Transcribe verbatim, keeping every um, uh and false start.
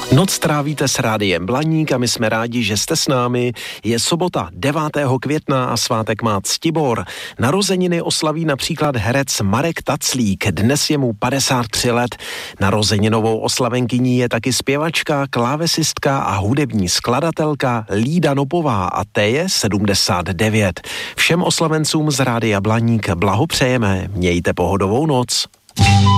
Noc trávíte s Rádiem Blaník a my jsme rádi, že jste s námi. Je sobota devátého května a svátek má Ctibor. Narozeniny oslaví například herec Marek Taclík. Dnes je mu padesát tři let. Narozeninovou oslavenkyní je taky zpěvačka, klávesistka a hudební skladatelka Lída Nopová a té je sedmdesát devět. Všem oslavencům z Rádia Blaník blahopřejeme. Mějte pohodovou noc.